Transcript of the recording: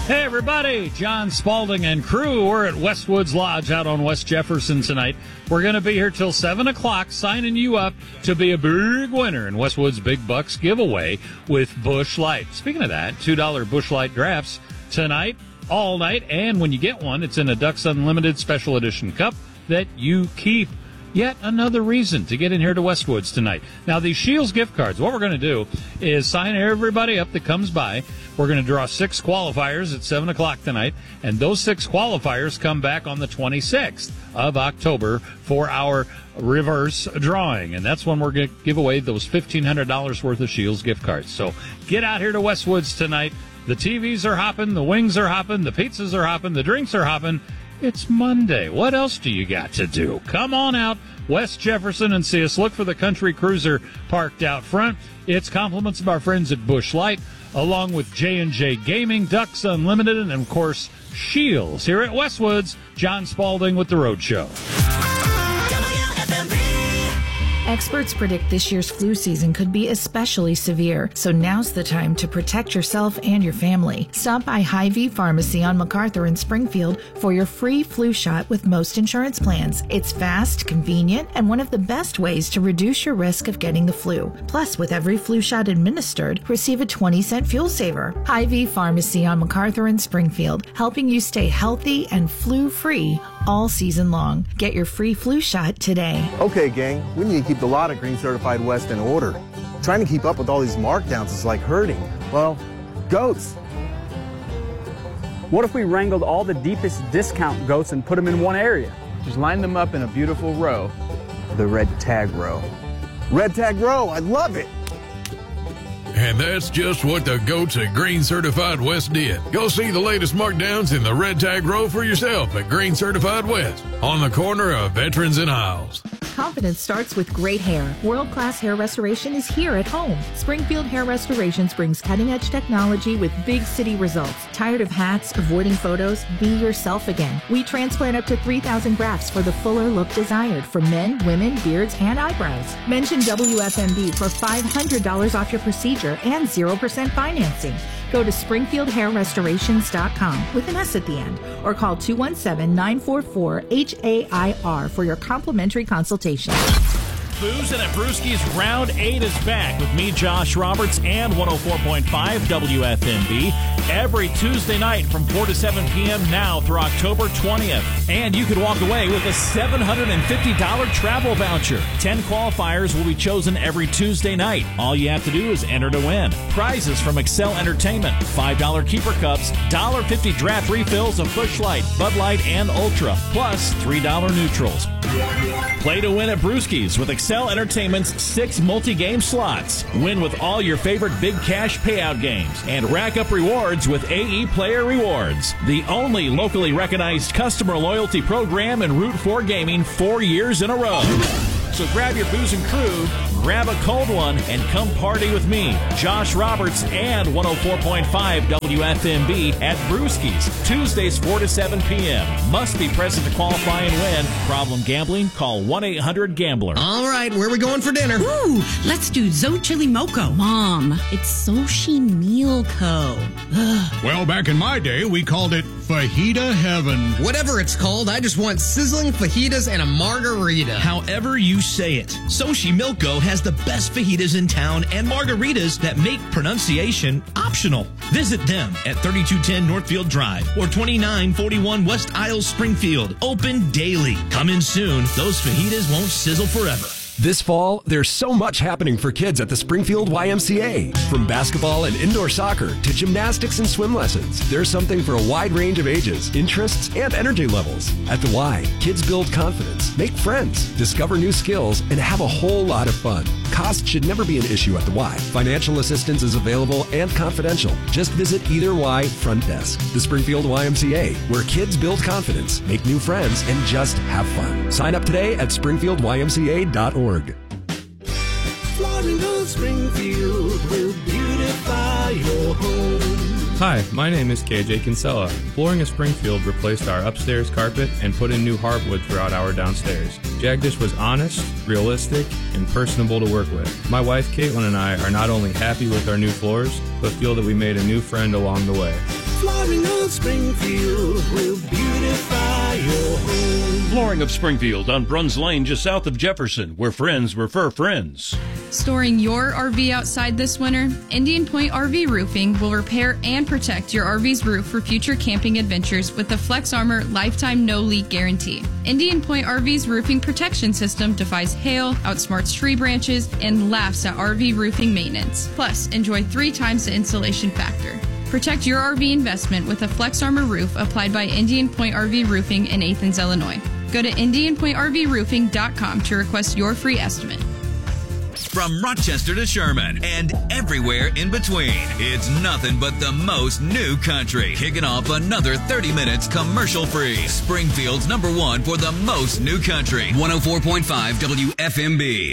Hey, everybody. John Spalding and crew. We're at Westwoods Lodge out on West Jefferson tonight. We're going to be here till 7 o'clock signing you up to be a big winner in Westwood's Big Bucks giveaway with Busch Light. Speaking of that, $2 Busch Light drafts tonight, all night, and when you get one, it's in a Ducks Unlimited Special Edition cup that you keep. Yet another reason to get in here to Westwoods tonight. Now, these Shields gift cards, what we're going to do is sign everybody up that comes by. We're going to draw 6 qualifiers at 7 o'clock tonight, and those 6 qualifiers come back on the 26th of October for our reverse drawing, and that's when we're going to give away those $1,500 worth of Shields gift cards. So get out here to Westwoods tonight. The TVs are hopping, the wings are hopping, the pizzas are hopping, the drinks are hopping. It's Monday. What else do you got to do? Come on out, West Jefferson, and see us. Look for the Country Cruiser parked out front. It's compliments of our friends at Busch Light, along with J&J Gaming, Ducks Unlimited, and, of course, Shields. Here at Westwoods, John Spalding with The Road Show. Experts predict this year's flu season could be especially severe, so now's the time to protect yourself and your family. Stop by Hy-Vee Pharmacy on MacArthur in Springfield for your free flu shot with most insurance plans. It's fast, convenient, and one of the best ways to reduce your risk of getting the flu. Plus, with every flu shot administered, receive a 20-cent fuel saver. Hy-Vee Pharmacy on MacArthur in Springfield, helping you stay healthy and flu-free all season long. Get your free flu shot today. Okay, gang, we need to keep the lot of Green Certified West in order. Trying to keep up with all these markdowns is like herding, well, goats. What if we wrangled all the deepest discount goats and put them in one area? Just line them up in a beautiful row. The red tag row. Red tag row, I love it. And that's just what the goats at Green Certified West did. Go see the latest markdowns in the red tag row for yourself at Green Certified West on the corner of Veterans and Isles. Confidence starts with great hair. World-class hair restoration is here at home. Springfield Hair Restorations brings cutting-edge technology with big city results. Tired of hats, avoiding photos? Be yourself again. We transplant up to 3,000 grafts for the fuller look desired for men, women, beards, and eyebrows. Mention WFMB for $500 off your procedure and 0% financing. Go to SpringfieldHairRestorations.com with an S at the end, or call 217-944-HAIR for your complimentary consultation. Boozin' at Brewski's Round 8 is back with me, Josh Roberts, and 104.5 WFMB every Tuesday night from 4 to 7 p.m. now through October 20th. And you could walk away with a $750 travel voucher. 10 qualifiers will be chosen every Tuesday night. All you have to do is enter to win. Prizes from Excel Entertainment, $5 keeper cups, $1.50 draft refills of Busch Light, Bud Light, and Ultra, plus $3 neutrals. Play to win at Brewski's with Excel Entertainment's 6 multi-game slots. Win with all your favorite big cash payout games and rack up rewards with AE Player Rewards, the only locally recognized customer loyalty program in Route 4 Gaming 4 years in a row. So grab your booze and crew, grab a cold one, and come party with me, Josh Roberts, and 104.5 WFMB at Brewski's, Tuesdays 4 to 7 p.m. Must be present to qualify and win. Problem gambling? Call 1-800-GAMBLER. All right, where are we going for dinner? Ooh, let's do Xochitl Moco. Mom, it's Soshi Meal Co. Ugh. Well, back in my day, we called it Fajita Heaven. Whatever it's called, I just want sizzling fajitas and a margarita. However you say it, Soshi Milko has the best fajitas in town and margaritas that make pronunciation optional. Visit them at 3210 Northfield Drive or 2941 West Isles, Springfield. Open daily. Come in soon. Those fajitas won't sizzle forever. This fall, there's so much happening for kids at the Springfield YMCA. From basketball and indoor soccer to gymnastics and swim lessons, there's something for a wide range of ages, interests, and energy levels. At the Y, kids build confidence, make friends, discover new skills, and have a whole lot of fun. Cost should never be an issue at the Y. Financial assistance is available and confidential. Just visit either Y front desk. The Springfield YMCA, where kids build confidence, make new friends, and just have fun. Sign up today at springfieldymca.org. Florida Springfield will beautify your home. Hi, my name is KJ Kinsella. Flooring at Springfield replaced our upstairs carpet and put in new hardwood throughout our downstairs. Jagdish was honest, realistic, and personable to work with. My wife Caitlin and I are not only happy with our new floors, but feel that we made a new friend along the way. Florida Flooring of Springfield will beautify your home. Flooring of Springfield on Bruns Lane, just south of Jefferson, where friends refer friends. Storing your RV outside this winter? Indian Point RV Roofing will repair and protect your RV's roof for future camping adventures with the Flex Armor Lifetime No Leak Guarantee. Indian Point RV's roofing protection system defies hail, outsmarts tree branches, and laughs at RV roofing maintenance. Plus, enjoy 3 times the insulation factor. Protect your RV investment with a Flex Armor roof applied by Indian Point RV Roofing in Athens, Illinois. Go to IndianPointRVRoofing.com to request your free estimate. From Rochester to Sherman and everywhere in between, it's nothing but the most new country. Kicking off another 30 minutes commercial-free. Springfield's #1 for the most new country. 104.5 WFMB.